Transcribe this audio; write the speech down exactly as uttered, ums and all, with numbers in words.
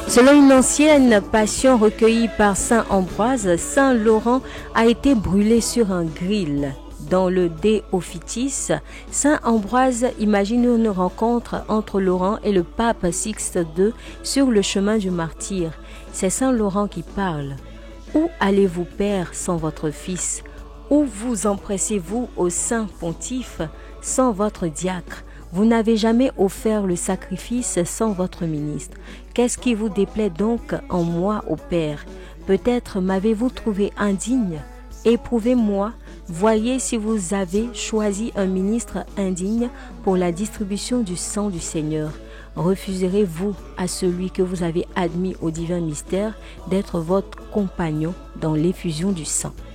Selon une ancienne passion recueillie par saint Ambroise, saint Laurent a été brûlé sur un grill. Dans le De Officiis, saint Ambroise imagine une rencontre entre Laurent et le pape Sixte deux sur le chemin du martyre. C'est saint Laurent qui parle. Où allez-vous, Père, sans votre Fils? Où vous empressez-vous au saint pontife sans votre diacre? Vous n'avez jamais offert le sacrifice sans votre ministre. Qu'est-ce qui vous déplaît donc en moi, ô Père? Peut-être m'avez-vous trouvé indigne? Éprouvez-moi, voyez si vous avez choisi un ministre indigne pour la distribution du sang du Seigneur. Refuserez-vous à celui que vous avez admis au divin mystère d'être votre compagnon dans l'effusion du sang?